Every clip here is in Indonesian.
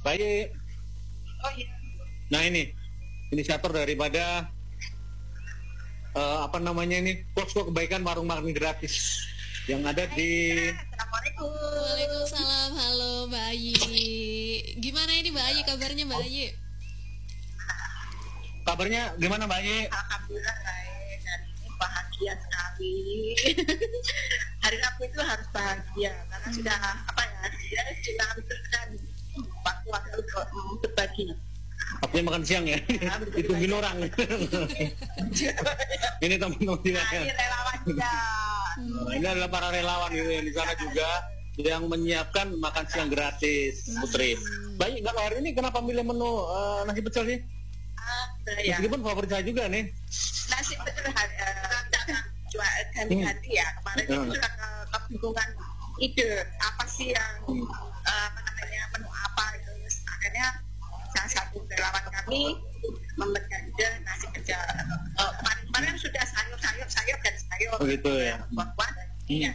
Baik. Oh iya. Nah ini inisiator daripada posko kebaikan warung makan gratis yang ada di. Assalamualaikum. Waalaikumsalam. Halo Mbak Ayi. Gimana ini Mbak Ayi, kabarnya Mbak Ayi? Kabarnya gimana Mbak Ayi? Alhamdulillah baik, dan ini bahagia sekali. Hari Rabu itu harus bahagia karena sudah sudah memberikan waktu untuk berbagi. Waktunya makan siang ya? Ditungguin orang. Ini teman-teman juga. Ini relawan juga. Ini adalah para relawan gitu yang di sana juga yang menyiapkan makan siang gratis, Putri. Baik, kalau hari ini kenapa milih menu nasi pecel nih? Ya. Meskipun favorit saya juga nih. Nasi pecel jual ganti-ganti ya. Kemarin itu sudah kebingungan ide apa sih yang menu apa itu. Akhirnya salah satu relawan kami memberikan ide nasi pecel. Kemarin sudah sayur dan sayur. Oh gitu ya. Buah-buah dan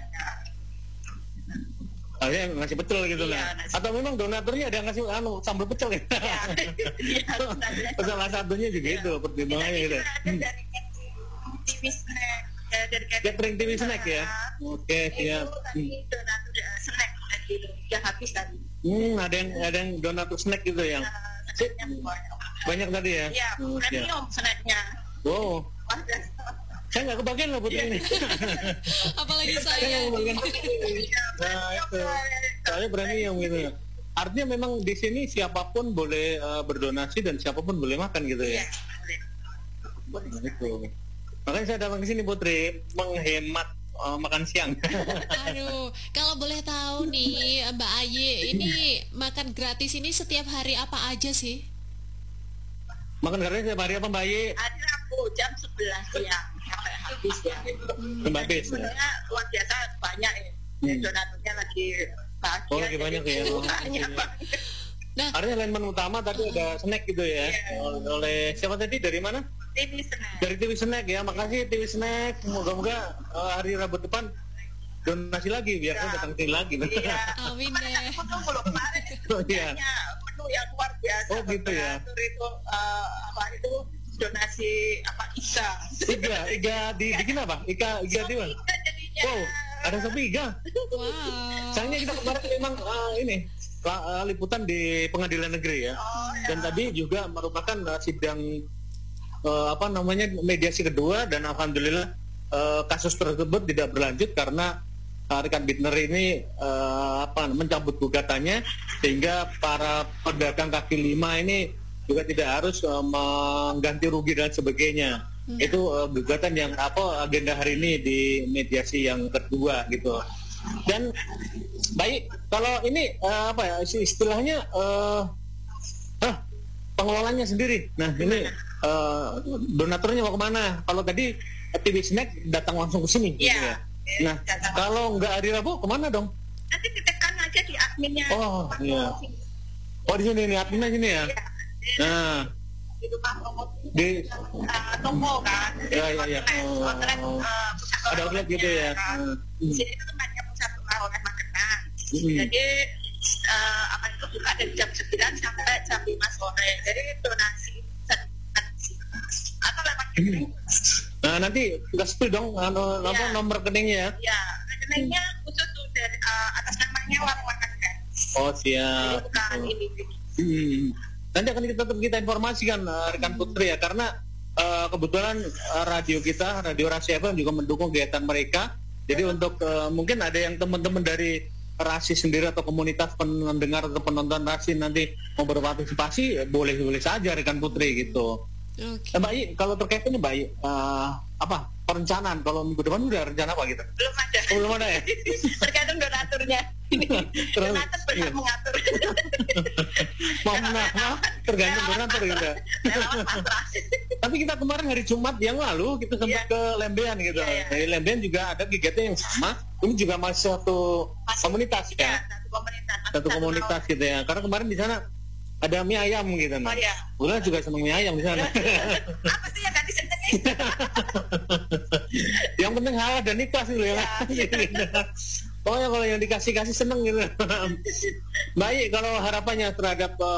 Akhirnya ngasih pecel gitu lah. Atau memang donaturnya ada ngasih sambal pecel ya? Iya. Salah satunya juga itu pertimbangannya gitu. Dari TV snack, dari Catering TV snack ya? Oke, siap. Itu tadi donatur snack tadi udah habis tadi. Ada yang donatur snack gitu yang Snacknya banyak tadi ya? Iya, premium snacknya. Wow. Saya nggak kebagian loh Putri ini. Apalagi Saya saya. nggak kebagian. Nah itu, saya premium gitu ya. Artinya memang di sini siapapun boleh berdonasi dan siapapun boleh makan gitu ya. Iya, boleh. Nah, itu. Makanya saya datang ke sini Putri menghemat makan siang. Aduh, kalau boleh tahu nih Mbak Ayi, ini makan gratis ini setiap hari apa aja sih? Makan gratis setiap hari apa Mbak Ayi? Hari Rabu jam 11 siang sampai habis ya. Mbak Bis. Sebenarnya luar biasa banyak ya. Donaturnya lagi bahagia. Oh lagi banyak ya. Banyak banget. Nah, Artinya lain menu utama tadi ada snack gitu ya. Oleh siapa tadi, dari mana? TV snack. Dari TV Snack ya. Makasih TV Snack. Moga-moga hari Rabu depan donasi lagi biar saya datang sini lagi. Iya. amin deh. Aku tunggu loh kemarin itu Oh, iya. menu yang luar biasa. Oh, gitu ya. Donatur itu donasi Iga bikin apa? Iga di mana? jadinya. Wow, ada Sopi Iga. Wow. Sayangnya kita kemarin memang liputan di pengadilan negeri ya. Dan tadi juga merupakan sidang mediasi kedua dan alhamdulillah kasus tersebut tidak berlanjut karena rekan Bittner ini mencabut gugatannya sehingga para pedagang kaki lima ini juga tidak harus mengganti rugi dan sebagainya. Itu gugatan yang agenda hari ini di mediasi yang kedua gitu. Dan baik, kalau ini istilahnya pengelolanya sendiri. Nah ini donaturnya mau kemana? Kalau tadi TV Snack datang langsung ke sini. Iya. Gitu ya. Nah kalau nggak hari Rabu kemana dong? Nanti ditekan aja di adminnya. Oh iya. Oh di sini nih adminnya sini ya. Iya. Nah Di rumah promosi di toko kan. Iya. Ada outlet gitu ya. Di sini itu tempatnya pusat oleh makanan. Jadi itu buka dari jam 9 sampai jam 5 sore. Jadi donasi atau lewat rekening. Nah nanti nggak spill dong nomor rekeningnya ya. Ya, rekeningnya khusus tuh dari atas namanya warung makan kan. Oh siap. Jadi bukan ini. Nanti akan kita informasikan rekan Putri ya karena kebetulan radio Rasi FM juga mendukung kegiatan mereka. Jadi untuk mungkin ada yang teman-teman dari Rasi sendiri atau komunitas pendengar atau penonton Rasi nanti mau berpartisipasi boleh saja rekan Putri gitu. Oke. Mbak Ayi, kalau terkait ini Mbak Ayi, perencanaan kalau minggu depan udah rencana apa gitu? Belum ada. Belum ada ya? Tergantung donaturnya. Donatur berhak mengatur. Tergantung donatur gitu. Relawan pasrah. Tapi kita kemarin hari Jumat yang lalu kita sempat ke Lembean gitu. Dari Lembean juga ada kegiatan yang sama. Ini juga masih satu komunitas ya. Satu komunitas gitu ya. Karena kemarin di sana ada mie ayam gitu. Oh iya. Udah juga seneng mie ayam di sana. Apa sih yang tadi senengnya? Yang penting halal dan ikhlas gitu ya. Pokoknya kalau yang dikasih seneng gitu. Baik, kalau harapannya terhadap